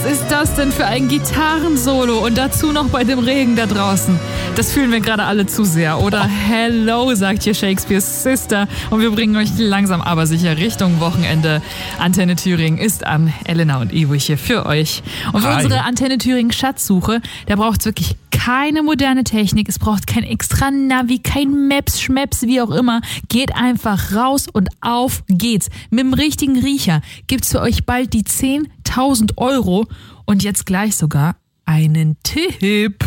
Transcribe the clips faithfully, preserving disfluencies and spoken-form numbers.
ist das denn für ein Gitarrensolo und dazu noch bei dem Regen da draußen? Das fühlen wir gerade alle zu sehr, oder? Oh. Hello, sagt hier Shakespeare's Sister und wir bringen euch langsam aber sicher Richtung Wochenende. Antenne Thüringen ist an. Elena und Ivo hier für euch. Und für Hi. unsere Antenne Thüringen Schatzsuche, da braucht es wirklich keine moderne Technik, es braucht kein extra Navi, kein Maps, Schmaps, wie auch immer. Geht einfach raus und auf geht's. Mit dem richtigen Riecher gibt's für euch bald die zehntausend Euro und jetzt gleich sogar einen Tipp.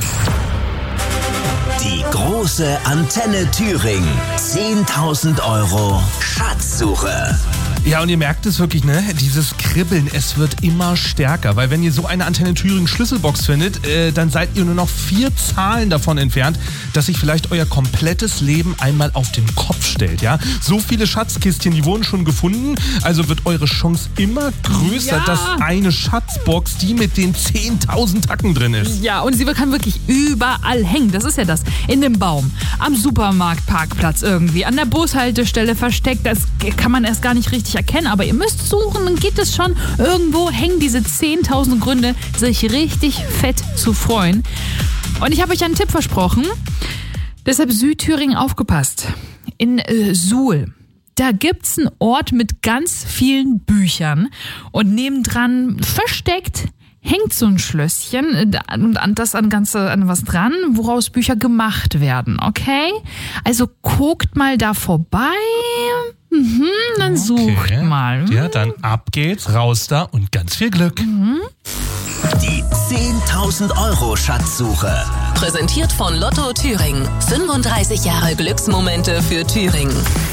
Die große Antenne Thüringen. zehntausend Euro Schatzsuche. Ja, und ihr merkt es wirklich, ne? Dieses Kribbeln, es wird immer stärker. Weil wenn ihr so eine Antenne Thüringen Schlüsselbox findet, äh, dann seid ihr nur noch vier Zahlen davon entfernt, dass sich vielleicht euer komplettes Leben einmal auf den Kopf stellt, ja? So viele Schatzkistchen, die wurden schon gefunden. Also wird eure Chance immer größer, ja. dass eine Schatzbox, die mit den zehntausend Tacken drin ist. Ja, und sie kann wirklich überall hängen. Das ist ja das. In dem Baum, am Supermarktparkplatz irgendwie, an der Bushaltestelle versteckt. Das kann man erst gar nicht richtig erkennen, aber ihr müsst suchen, dann geht es schon. Irgendwo hängen diese zehntausend Gründe, sich richtig fett zu freuen. Und ich habe euch einen Tipp versprochen. Deshalb Südthüringen aufgepasst. In äh, Suhl. Da gibt's einen Ort mit ganz vielen Büchern und nebendran versteckt hängt so ein Schlösschen und an das an ganze an was dran, woraus Bücher gemacht werden, okay? Also guckt mal da vorbei. Mhm, dann sucht okay. mal. Ja, dann ab geht's, raus da und ganz viel Glück. Mhm. Die zehntausend Euro Schatzsuche. Präsentiert von Lotto Thüringen. fünfunddreißig Jahre Glücksmomente für Thüringen.